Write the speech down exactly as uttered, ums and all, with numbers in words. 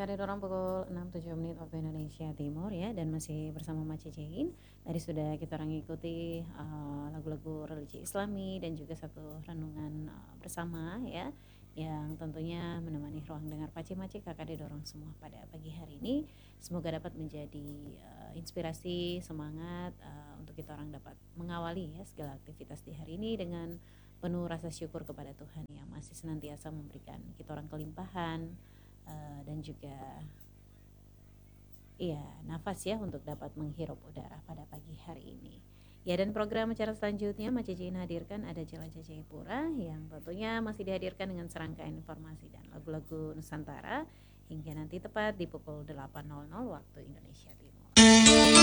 kakak dorong pukul enam tujuh menit waktu Indonesia Timur ya. Dan masih bersama Maci Jain. Tadi sudah kita orang ikuti uh, lagu-lagu religi Islami dan juga satu renungan uh, bersama ya, yang tentunya menemani ruang dengar Paci-Maci kakak dorong semua pada pagi hari ini. Semoga dapat menjadi uh, inspirasi, semangat uh, untuk kita orang dapat mengawali ya segala aktivitas di hari ini dengan penuh rasa syukur kepada Tuhan yang masih senantiasa memberikan kita orang kelimpahan uh, dan juga iya nafas ya untuk dapat menghirup udara pada pagi hari ini. Ya, dan program acara selanjutnya Maci Jain hadirkan ada Jelajah Jayapura yang tentunya masih dihadirkan dengan serangkaian informasi dan lagu-lagu Nusantara hingga nanti tepat di pukul delapan waktu Indonesia Timur.